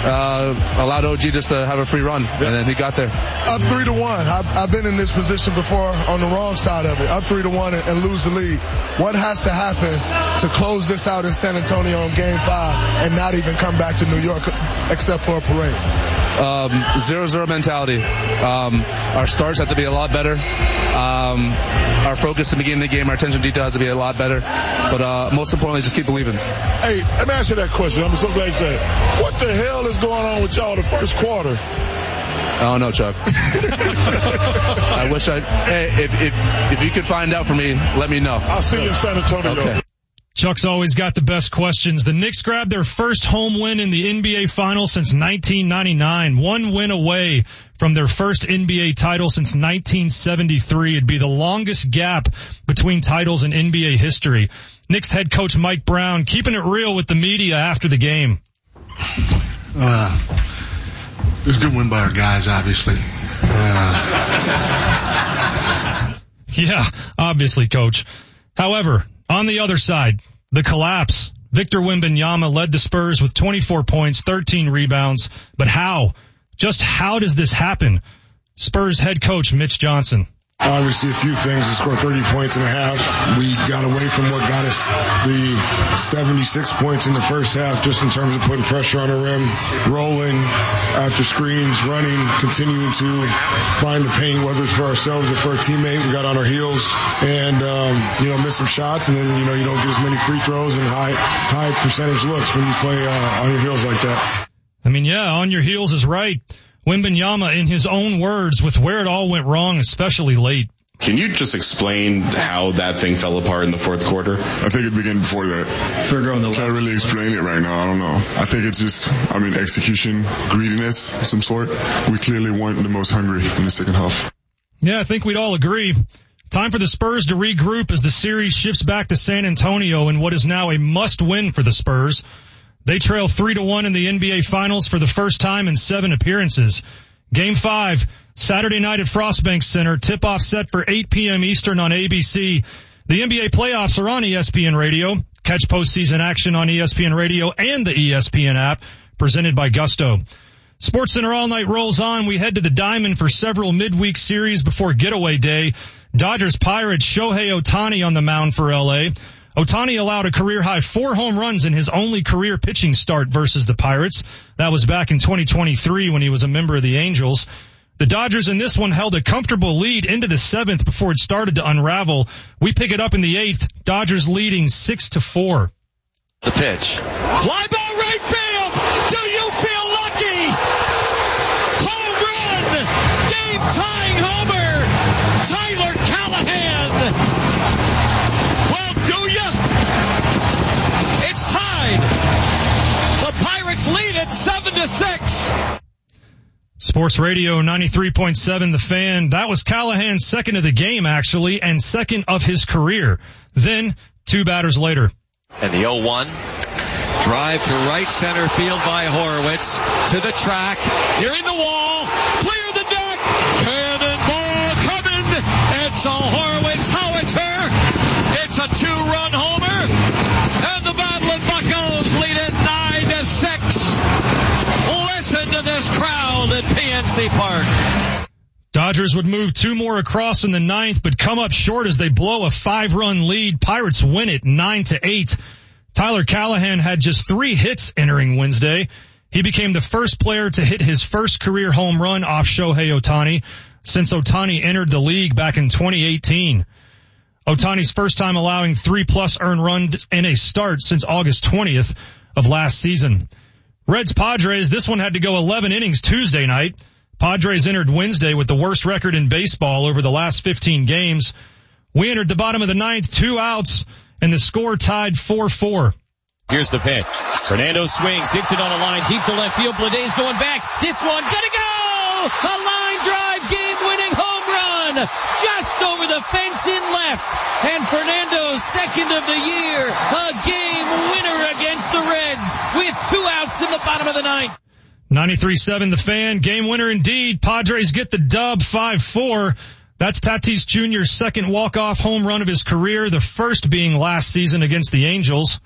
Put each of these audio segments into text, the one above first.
allowed OG just to have a free run, and then he got there. Up 3-1. I've been in this position before on the wrong side of it. Up 3-1 and lose the lead. What has to happen to close this out in San Antonio in Game 5 and not even come back to New York except for a parade? 0-0 mentality. Our starts have to be a lot better. Our focus at the beginning of the game, our attention to detail has to be a lot better. But most importantly, just keep believing. Hey, let me ask you that question. I'm so glad you said it. What the hell is going on with y'all the first quarter? I don't know, Chuck. I wish hey, if you could find out for me, let me know. I'll see you in San Antonio. Okay. Chuck's always got the best questions. The Knicks grabbed their first home win in the NBA Finals since 1999. 1 win away from their first NBA title since 1973. It'd be the longest gap between titles in NBA history. Knicks head coach Mike Brown keeping it real with the media after the game. It was a good win by our guys, obviously. Yeah, obviously, Coach. However, on the other side, the collapse. Victor Wembanyama led the Spurs with 24 points, 13 rebounds. But how? Just how does this happen? Spurs head coach Mitch Johnson. Obviously, a few things. We scored 30 points in a half. We got away from what got us the 76 points in the first half, just in terms of putting pressure on the rim, rolling after screens, running, continuing to find the paint, whether it's for ourselves or for a teammate. We got on our heels and, missed some shots, and then, you don't get as many free throws and high percentage looks when you play on your heels like that. I mean, yeah, on your heels is right. Wembanyama, in his own words, with where it all went wrong, especially late. Can you just explain how that thing fell apart in the fourth quarter? I think it began before that. Further on the left. Can't really explain it right now. I don't know. I think it's just, execution, greediness, some sort. We clearly weren't the most hungry in the second half. Yeah, I think we'd all agree. Time for the Spurs to regroup as the series shifts back to San Antonio in what is now a must-win for the Spurs. They trail 3-1 in the NBA Finals for the first time in 7 appearances. Game 5, Saturday night at Frostbank Center, tip-off set for 8 p.m. Eastern on ABC. The NBA playoffs are on ESPN Radio. Catch postseason action on ESPN Radio and the ESPN app, presented by Gusto. SportsCenter All Night rolls on. We head to the Diamond for several midweek series before getaway day. Dodgers-Pirates, Shohei Ohtani on the mound for L.A. Ohtani allowed a career-high 4 home runs in his only career pitching start versus the Pirates. That was back in 2023 when he was a member of the Angels. The Dodgers in this one held a comfortable lead into the 7th before it started to unravel. We pick it up in the 8th, Dodgers leading 6-4. The pitch. Fly ball right field! Do you feel lucky? Home run! Game-tying homer! Tyler Callahan! Do ya? It's tied. The Pirates lead at 7-6. Sports Radio 93.7 The Fan. That was Callahan's second of the game, actually, and second of his career. Then, 2 batters later. And the 0-1. Drive to right center field by Horowitz. To the track. Nearing the wall. Clear the deck. Cannonball coming. And so Horowitz howitzer. It's a 2-run homer, and the Badland Buccos lead it 9-6. Listen to this crowd at PNC Park. Dodgers would move 2 more across in the 9th, but come up short as they blow a 5-run lead. Pirates win it 9-8. Tyler Callahan had just 3 hits entering Wednesday. He became the first player to hit his first career home run off Shohei Ohtani since Ohtani entered the league back in 2018. Ohtani's first time allowing 3+ earned runs in a start since August 20th of last season. Reds-Padres, this one had to go 11 innings Tuesday night. Padres entered Wednesday with the worst record in baseball over the last 15 games. We entered the bottom of the 9th, 2 outs, and the score tied 4-4. Here's the pitch. Fernando swings, hits it on a line, deep to left field. Bladay's going back. This one, gonna go! A line drive, game-winning home run! Just over the fence in left. And Fernando's second of the year. A game winner against the Reds with 2 outs in the bottom of the 9th. 93.7 The Fan. Game winner indeed. Padres get the dub 5-4. That's Tatis Jr.'s second walk-off home run of his career, the first being last season against the Angels.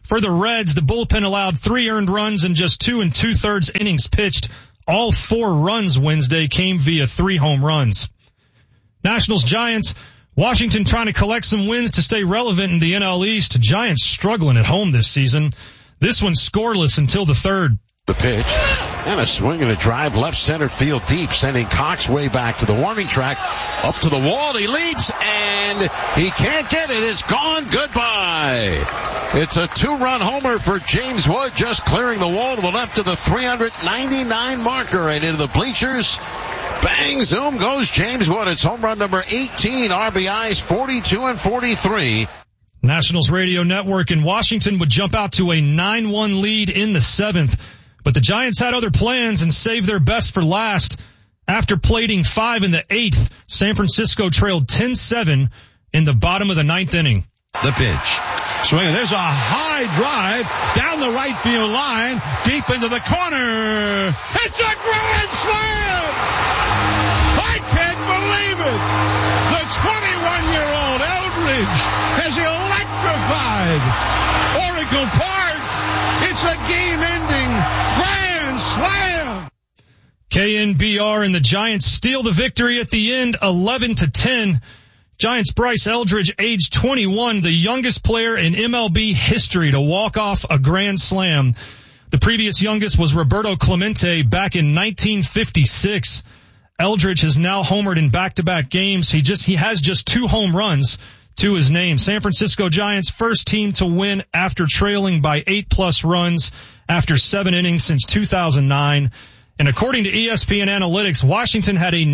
For the Reds, the bullpen allowed 3 earned runs in just 2 2/3 innings pitched. All 4 runs Wednesday came via 3 home runs. Nationals Giants. Washington trying to collect some wins to stay relevant in the NL East. Giants struggling at home this season. This one's scoreless until the 3rd. The pitch, and a swing and a drive left center field deep, sending Cox way back to the warning track, up to the wall, he leaps, and he can't get it, it's gone, goodbye. It's a 2-run homer for James Wood, just clearing the wall to the left of the 399 marker, right into the bleachers. Bang, zoom goes James Wood. It's home run number 18, RBIs 42 and 43. Nationals Radio Network in Washington would jump out to a 9-1 lead in the 7th. But the Giants had other plans and saved their best for last. After plating 5 in the 8th, San Francisco trailed 10-7 in the bottom of the 9th inning. The pitch. Swinging. There's a high drive down the right field line, deep into the corner. It's a grand slam! I can't believe it! The 21-year-old Eldridge has electrified Oracle Park. It's a game-ending grand slam. KNBR and the Giants steal the victory at the end, 11-10. Giants' Bryce Eldridge, age 21, the youngest player in MLB history to walk off a grand slam. The previous youngest was Roberto Clemente back in 1956. Eldridge has now homered in back-to-back games. He has just 2 home runs to his name. San Francisco Giants, first team to win after trailing by 8+ runs after 7 innings since 2009. And according to ESPN Analytics, Washington had a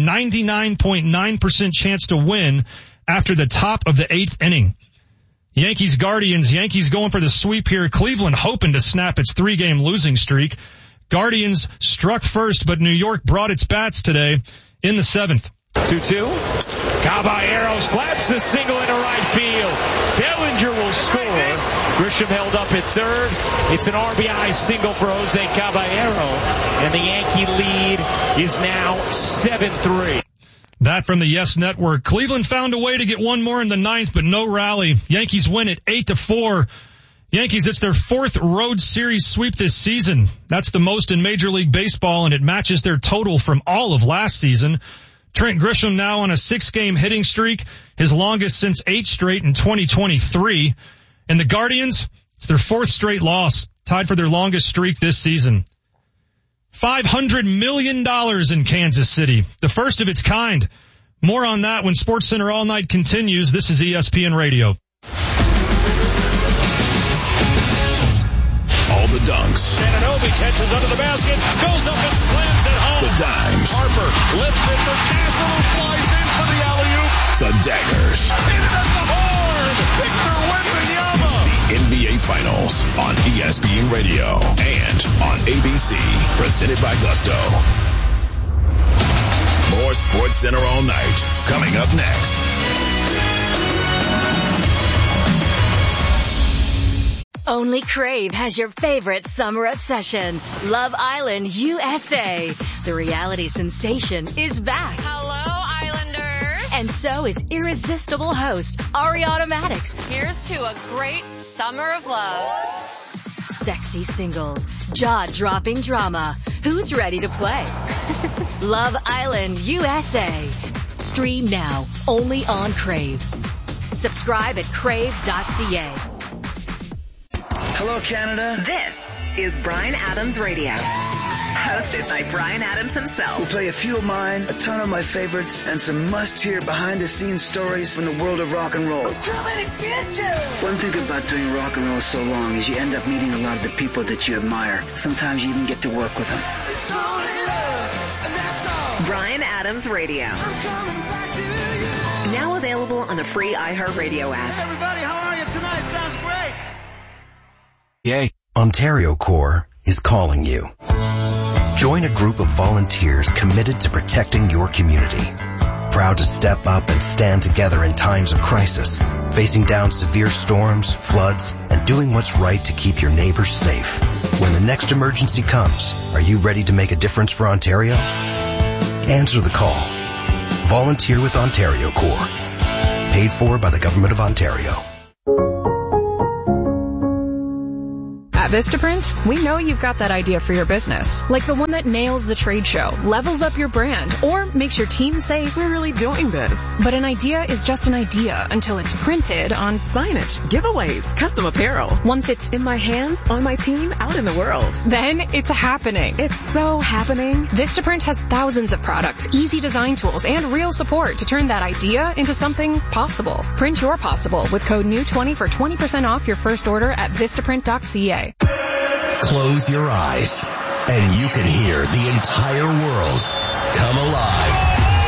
99.9% chance to win after the top of the 8th inning. Yankees Guardians, Yankees going for the sweep here. Cleveland hoping to snap its 3-game losing streak. Guardians struck first, but New York brought its bats today in the 7th. 2-2. Caballero slaps the single into right field. Bellinger will score. Grisham held up at third. It's an RBI single for Jose Caballero. And the Yankee lead is now 7-3. That from the Yes Network. Cleveland found a way to get one more in the 9th, but no rally. Yankees win it 8-4. Yankees, it's their 4th road series sweep this season. That's the most in Major League Baseball, and it matches their total from all of last season. Trent Grisham now on a 6-game hitting streak, his longest since 8 straight in 2023. And the Guardians, it's their 4th straight loss, tied for their longest streak this season. $500 million in Kansas City, the first of its kind. More on that when SportsCenter All Night continues. This is ESPN Radio. All the dunks. Ananobi catches under the basket, goes up and slams it home. The dimes. Harper lifts it for Castle, who flies in for the alley-oop. The daggers. Hit it at the horn. Victor Wembanyama. The NBA Finals on ESPN Radio and on ABC. Presented by Gusto. More SportsCenter All Night coming up next. Only Crave has your favorite summer obsession. Love Island USA. The reality sensation is back. Hello, Islanders. And so is irresistible host Ariana Maddox. Here's to a great summer of love. Sexy singles, jaw-dropping drama. Who's ready to play? Love Island USA. Stream now, only on Crave. Subscribe at crave.ca. Hello, Canada. This is Bryan Adams Radio, hosted by Bryan Adams himself. We'll play a few of mine, a ton of my favorites, and some must-hear behind-the-scenes stories from the world of rock and roll. Too many bitches! One thing about doing rock and roll so long is you end up meeting a lot of the people that you admire. Sometimes you even get to work with them. It's only love, and that's all. Bryan Adams Radio. I'm coming back to you. Now available on the free iHeartRadio app. Hey, everybody, how are you tonight? Sounds great. Yay. Ontario Corps is calling you. Join a group of volunteers committed to protecting your community. Proud to step up and stand together in times of crisis, facing down severe storms, floods, and doing what's right to keep your neighbors safe. When the next emergency comes, are you ready to make a difference for Ontario? Answer the call. Volunteer with Ontario Corps. Paid for by the Government of Ontario. At Vistaprint, we know you've got that idea for your business, like the one that nails the trade show, levels up your brand, or makes your team say, we're really doing this. But an idea is just an idea until it's printed on signage, giveaways, custom apparel. Once it's in my hands, on my team, out in the world, then it's happening. It's so happening. Vistaprint has thousands of products, easy design tools, and real support to turn that idea into something possible. Print your possible with code NEW20 for 20% off your first order at Vistaprint.ca. Close your eyes and you can hear the entire world come alive.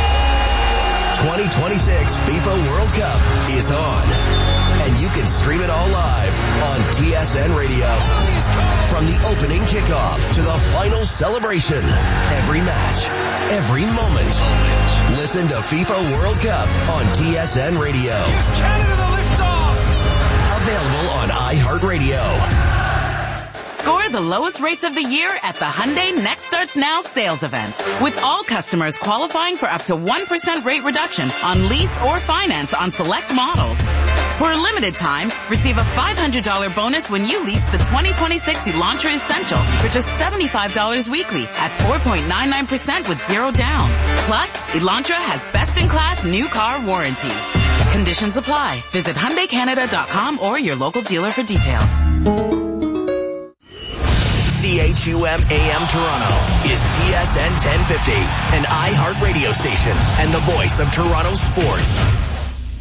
2026 FIFA World Cup is on, and you can stream it all live on TSN Radio. From the opening kickoff to the final celebration, every match, every moment. Listen to FIFA World Cup on TSN Radio. Here's Canada, the liftoff. Available on iHeartRadio. Score the lowest rates of the year at the Hyundai Next Starts Now sales event, with all customers qualifying for up to 1% rate reduction on lease or finance on select models. For a limited time, receive a $500 bonus when you lease the 2026 Elantra Essential for just $75 weekly at 4.99% with zero down. Plus, Elantra has best-in-class new car warranty. Conditions apply. Visit HyundaiCanada.com or your local dealer for details. CHUM AM Toronto is TSN 1050, an iHeart radio station and the voice of Toronto sports.